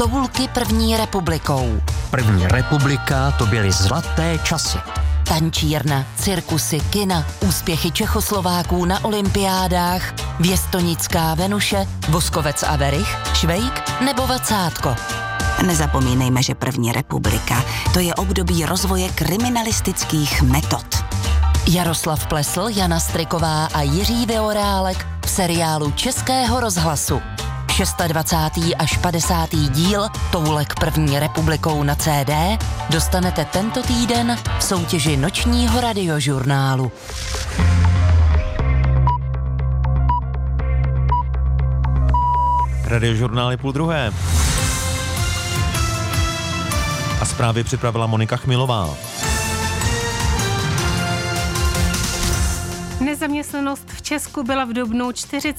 Toulky první republikou. První republika, to byly zlaté časy. Tančírna, cirkusy, kina, úspěchy Čechoslováků na olympiádách, Věstonická Venuše, Voskovec a Verich, Švejk nebo Vacátko. Nezapomínejme, že první republika, to je období rozvoje kriminalistických metod. Jaroslav Plesl, Jana Striková a Jiří Vyorálek v seriálu Českého rozhlasu. 26. až 50. díl Toulek první republikou na CD dostanete tento týden v soutěži nočního radiožurnálu. Radiožurnál je 12:30. A zprávy připravila Monika Chmilová. Nezaměstnanost v Česku byla v dubnu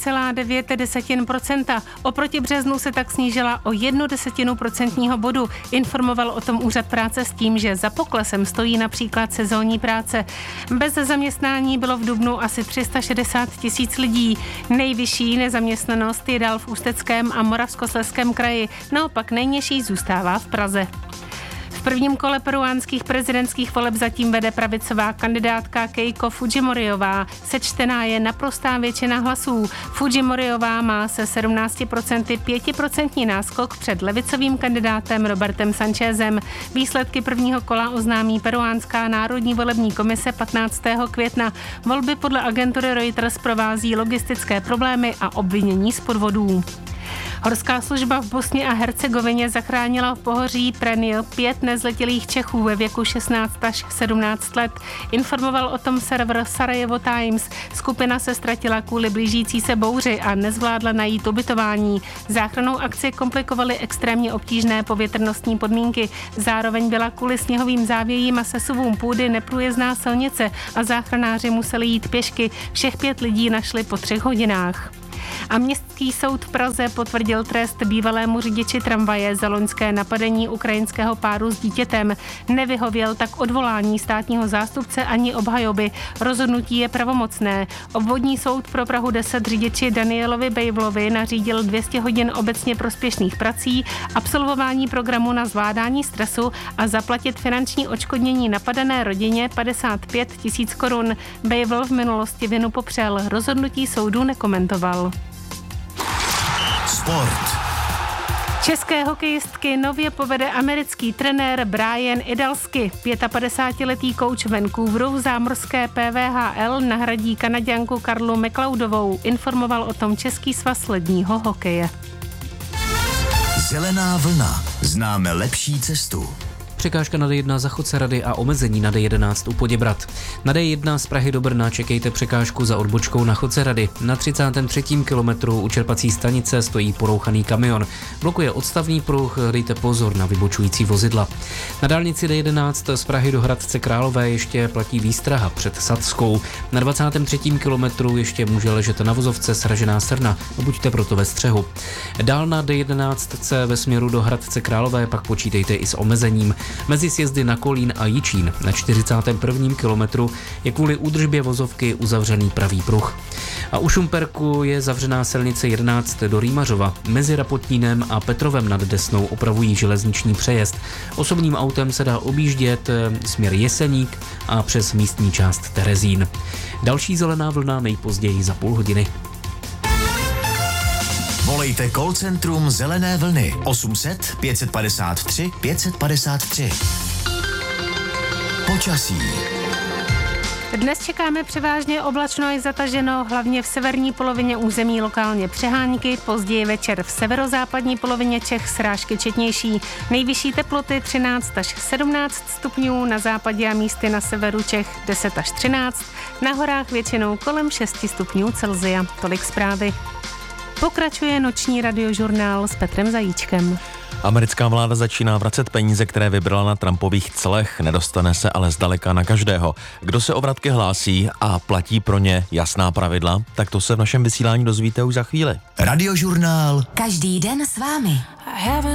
4,9%. Oproti březnu se tak snížila o 0,1 procentního bodu. Informoval o tom Úřad práce s tím, že za poklesem stojí například sezónní práce. Bez zaměstnání bylo v dubnu asi 360 000 lidí. Nejvyšší nezaměstnanost je dál v Ústeckém a Moravskoslezském kraji. Naopak nejnižší zůstává v Praze. V prvním kole peruánských prezidentských voleb zatím vede pravicová kandidátka Keiko Fujimoriová. Sečtená je naprostá většina hlasů. Fujimoriová má se 17% 5% náskok před levicovým kandidátem Robertem Sanchezem. Výsledky prvního kola oznámí peruánská národní volební komise 15. května. Volby podle agentury Reuters provází logistické problémy a obvinění z podvodů. Horská služba v Bosně a Hercegovině zachránila v pohoří Prenil 5 nezletilých Čechů ve věku 16 až 17 let. Informoval o tom server Sarajevo Times. Skupina se ztratila kvůli blížící se bouři a nezvládla najít ubytování. Záchrannou akci komplikovaly extrémně obtížné povětrnostní podmínky. Zároveň byla kvůli sněhovým závějím a sesuvům půdy neprůjezdná silnice a záchranáři museli jít pěšky. Všech 5 lidí našli po 3 hodinách. A městský soud v Praze potvrdil trest bývalému řidiči tramvaje za loňské napadení ukrajinského páru s dítětem. Nevyhověl tak odvolání státního zástupce ani obhajoby. Rozhodnutí je pravomocné. Obvodní soud pro Prahu 10 řidiči Danielovi Bejvlovi nařídil 200 hodin obecně prospěšných prací, absolvování programu na zvládání stresu a zaplatit finanční odškodnění napadené rodině 55 000 korun. Bejvl v minulosti vinu popřel. Rozhodnutí soudu nekomentoval. Sport. České hokejistky nově povede americký trenér Brian Idalsky. 55letý kouč Vancouveru v zámořské PVHL nahradí Kanaďanku Karlu McLeodovou. Informoval o tom Český svaz ledního hokeje. Zelená vlna. Známe lepší cestu. Překážka na D1 za Chodcerady a omezení na D11 u Poděbrad. Na D1 z Prahy do Brna čekejte překážku za odbočkou na Chodcerady. Na 33. kilometru u čerpací stanice stojí porouchaný kamion. Blokuje odstavný pruh, dejte pozor na vybočující vozidla. Na dálnici D11 z Prahy do Hradce Králové ještě platí výstraha před Sadskou. Na 23. kilometru ještě může ležet na vozovce sražená srna. Buďte proto ve střehu. Dál na D11 ve směru do Hradce Králové pak počítejte i s omezením. Mezi sjezdy na Kolín a Jičín na 41. kilometru je kvůli údržbě vozovky uzavřený pravý pruh. A u Šumperku je zavřená silnice 11 do Rýmařova. Mezi Rapotnínem a Petrovem nad Desnou opravují železniční přejezd. Osobním autem se dá objíždět směr Jeseník a přes místní část Terezín. Další zelená vlna nejpozději za půl hodiny. Volejte call centrum Zelené vlny 800 553 553. Počasí. Dnes čekáme převážně oblačno i zataženo, hlavně v severní polovině území lokálně přehánky, později večer v severozápadní polovině Čech srážky četnější. Nejvyšší teploty 13 až 17 stupňů, na západě a místy na severu Čech 10 až 13, na horách většinou kolem 6 stupňů Celsia. Tolik zprávy. Pokračuje noční radiožurnál s Petrem Zajíčkem. Americká vláda začíná vracet peníze, které vybrala na Trumpových clech. Nedostane se ale zdaleka na každého. Kdo se o vratky hlásí a platí pro ně jasná pravidla, tak to se v našem vysílání dozvíte už za chvíli. Radiožurnál. Každý den s vámi.